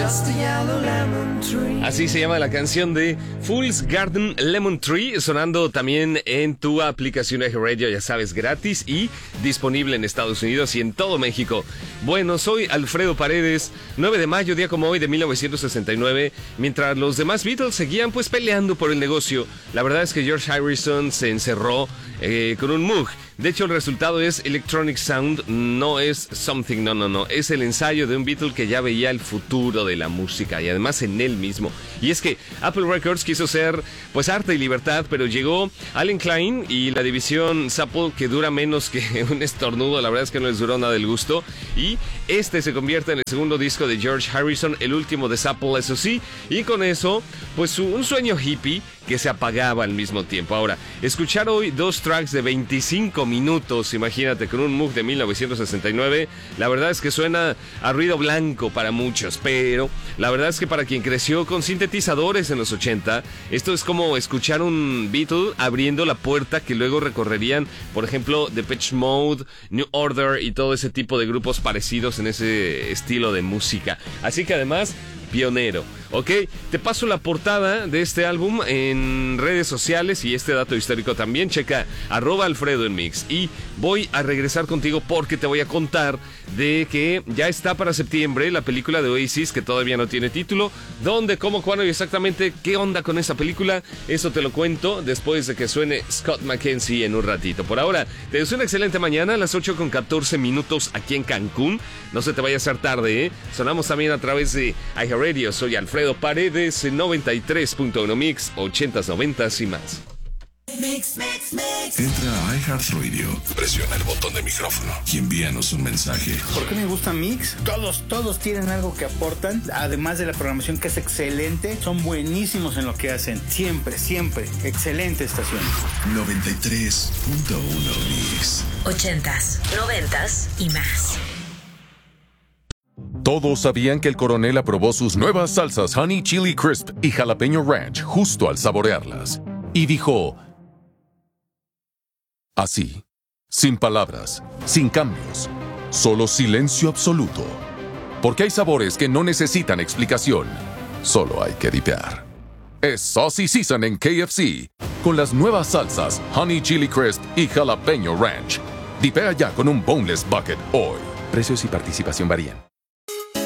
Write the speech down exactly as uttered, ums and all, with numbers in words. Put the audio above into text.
Así se llama la canción de Fool's Garden Lemon Tree, sonando también en tu aplicación de Radio, ya sabes, gratis y disponible en Estados Unidos y en todo México. Bueno, soy Alfredo Paredes, nueve de mayo, día como hoy de mil novecientos sesenta y nueve, mientras los demás Beatles seguían pues peleando por el negocio. La verdad es que George Harrison se encerró eh, con un Moog. De hecho, el resultado es Electronic Sound, no es Something, no, no, no. Es el ensayo de un Beatle que ya veía el futuro de la música y además en él mismo. Y es que Apple Records quiso ser, pues, arte y libertad, pero llegó Allen Klein y la división Apple, que dura menos que un estornudo, la verdad es que no les duró nada del gusto. Y este se convierte en el segundo disco de George Harrison, el último de Apple, eso sí. Y con eso, pues, un sueño hippie que se apagaba al mismo tiempo. Ahora, escuchar hoy dos tracks de veinticinco minutos, imagínate, con un Moog de mil novecientos sesenta y nueve, la verdad es que suena a ruido blanco para muchos, pero la verdad es que para quien creció con sintetizadores en los ochenta, esto es como escuchar un Beatle abriendo la puerta que luego recorrerían, por ejemplo, Depeche Mode, New Order y todo ese tipo de grupos parecidos en ese estilo de música. Así que además, pionero. Ok, te paso la portada de este álbum en redes sociales y este dato histórico también. Checa arroba Alfredo en Mix. Y voy a regresar contigo porque te voy a contar de que ya está para septiembre la película de Oasis, que todavía no tiene título. ¿Dónde, cómo, cuándo y exactamente qué onda con esa película? Eso te lo cuento después de que suene Scott McKenzie en un ratito. Por ahora, te deseo una excelente mañana a las ocho con catorce minutos aquí en Cancún. No se te vaya a hacer tarde, ¿eh? Sonamos también a través de iHeartRadio. Soy Alfredo Paredes en noventa y tres punto uno Mix, ochentas, noventas y más. Mix, mix, mix. Entra a iHeartRadio, presiona el botón de micrófono y envíanos un mensaje. ¿Por qué me gusta Mix? Todos, todos tienen algo que aportan, además de la programación que es excelente, son buenísimos en lo que hacen. Siempre, siempre, excelente estación. noventa y tres punto uno Mix. Ochentas, noventas y más. Todos sabían que el coronel aprobó sus nuevas salsas Honey Chili Crisp y Jalapeño Ranch justo al saborearlas. Y dijo, así, sin palabras, sin cambios, solo silencio absoluto. Porque hay sabores que no necesitan explicación, solo hay que dipear. Es Saucy Season en K F C, con las nuevas salsas Honey Chili Crisp y Jalapeño Ranch. Dipea ya con un Boneless Bucket hoy. Precios y participación varían.